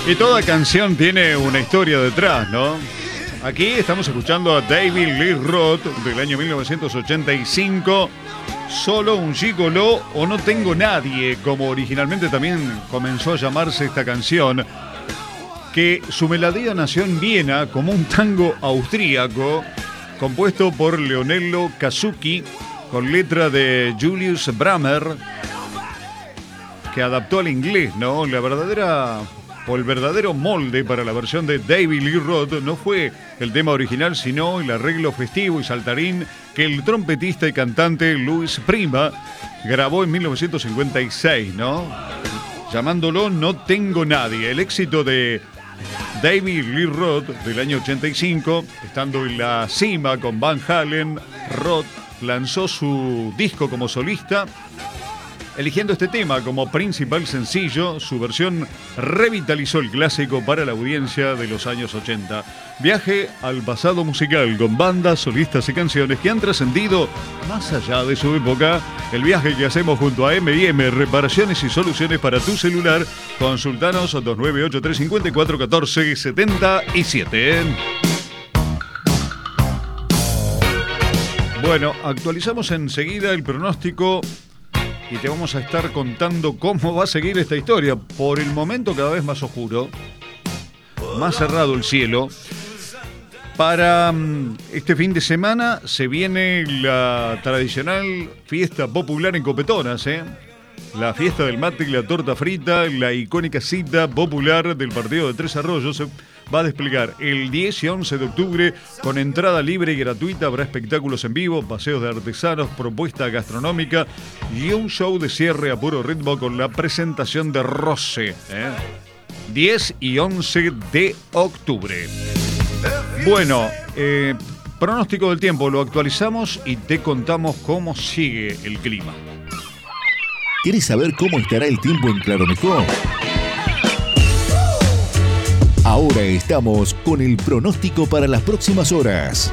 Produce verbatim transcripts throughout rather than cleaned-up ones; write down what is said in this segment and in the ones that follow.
Y toda canción tiene una historia detrás, ¿no? Aquí estamos escuchando a David Lee Roth del año mil novecientos ochenta y cinco. Solo un gigoló o no tengo nadie, como originalmente también comenzó a llamarse esta canción, que su melodía nació en Viena como un tango austríaco compuesto por Leonello Kazuki con letra de Julius Brammer, que adaptó al inglés, ¿no? La verdadera o el verdadero molde para la versión de David Lee Roth no fue el tema original, sino el arreglo festivo y saltarín que el trompetista y cantante Louis Prima grabó en mil novecientos cincuenta y seis, ¿no? Llamándolo No Tengo Nadie. El éxito de David Lee Roth del año ochenta y cinco, estando en la cima con Van Halen, Roth lanzó su disco como solista, eligiendo este tema como principal sencillo. Su versión revitalizó el clásico para la audiencia de los años ochenta. Viaje al pasado musical con bandas, solistas y canciones que han trascendido más allá de su época. El viaje que hacemos junto a eme y eme, reparaciones y soluciones para tu celular. Consultanos al dos nueve ocho tres cinco cuatro uno cuatro siete siete. Bueno, actualizamos enseguida el pronóstico y te vamos a estar contando cómo va a seguir esta historia. Por el momento cada vez más oscuro, más cerrado el cielo. Para um, este fin de semana se viene la tradicional fiesta popular en Copetonas, ¿eh? La fiesta del mate y la torta frita, la icónica cita popular del partido de Tres Arroyos, se va a desplegar el diez y once de octubre con entrada libre y gratuita. Habrá espectáculos en vivo, paseos de artesanos, propuesta gastronómica y un show de cierre a puro ritmo con la presentación de Roce, ¿eh? diez y once de octubre. Bueno, eh, pronóstico del tiempo, lo actualizamos y te contamos cómo sigue el clima. ¿Quieres saber cómo estará el tiempo en Claromecó? Ahora estamos con el pronóstico para las próximas horas.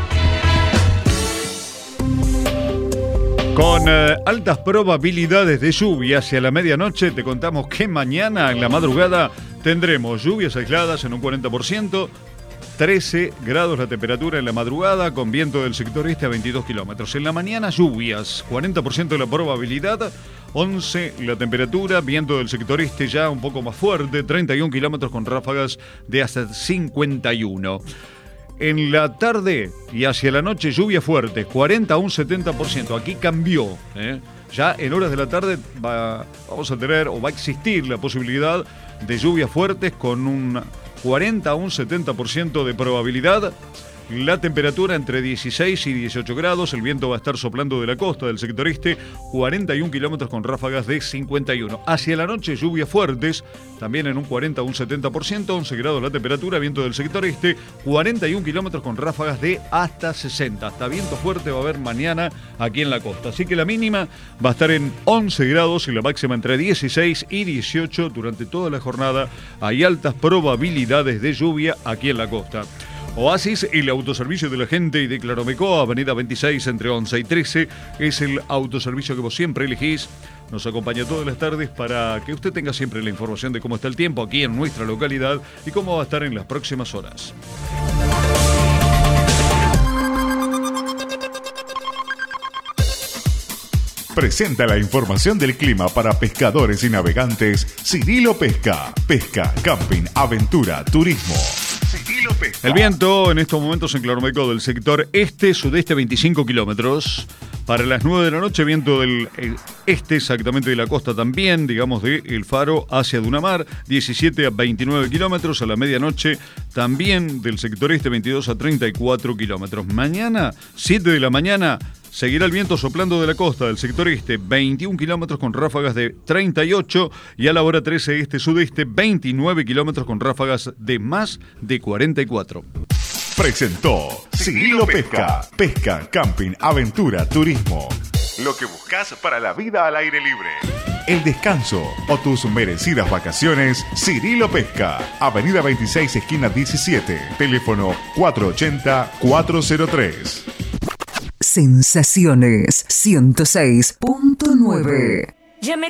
Con eh, altas probabilidades de lluvia hacia la medianoche, te contamos que mañana en la madrugada tendremos lluvias aisladas en un cuarenta por ciento, trece grados la temperatura en la madrugada, con viento del sector este a veintidós kilómetros. En la mañana lluvias, cuarenta por ciento de la probabilidad, once la temperatura, viento del sector este ya un poco más fuerte, treinta y un kilómetros con ráfagas de hasta cincuenta y uno. En la tarde y hacia la noche lluvias fuertes, cuarenta a un setenta por ciento. Aquí cambió, ¿eh? Ya en horas de la tarde va, vamos a tener o va a existir la posibilidad de lluvias fuertes con un cuarenta a un setenta por ciento de probabilidad. La temperatura entre dieciséis y dieciocho grados, el viento va a estar soplando de la costa del sector este, cuarenta y un kilómetros con ráfagas de cincuenta y uno. Hacia la noche lluvias fuertes, también en un cuarenta a un setenta por ciento, once grados la temperatura, viento del sector este, cuarenta y un kilómetros con ráfagas de hasta sesenta. Hasta viento fuerte va a haber mañana aquí en la costa. Así que la mínima va a estar en once grados y la máxima entre dieciséis y dieciocho durante toda la jornada. Hay altas probabilidades de lluvia aquí en la costa. Oasis, el autoservicio de la gente y de Claromecó, avenida veintiséis entre once y trece, es el autoservicio que vos siempre elegís. Nos acompaña todas las tardes para que usted tenga siempre la información de cómo está el tiempo aquí en nuestra localidad y cómo va a estar en las próximas horas. Presenta la información del clima para pescadores y navegantes Cirilo Pesca. Pesca, camping, aventura, turismo. El viento en estos momentos en Claromecó del sector este, sudeste veinticinco kilómetros. Para las nueve de la noche, viento del este, exactamente de la costa también, digamos de El Faro hacia Dunamar, diecisiete a veintinueve kilómetros. A la medianoche, también del sector este, veintidós a treinta y cuatro kilómetros. Mañana, siete de la mañana, seguirá el viento soplando de la costa del sector este, veintiún kilómetros con ráfagas de treinta y ocho, y a la hora trece este-sudeste, veintinueve kilómetros con ráfagas de más de cuarenta y cuatro. Presentó Cirilo Pesca. Pesca, camping, aventura, turismo. Lo que buscas para la vida al aire libre. El descanso o tus merecidas vacaciones, Cirilo Pesca. Avenida veintiséis, esquina diecisiete. Teléfono cuatro ochenta, cuatro cero tres. Sensaciones ciento seis punto nueve. Ya me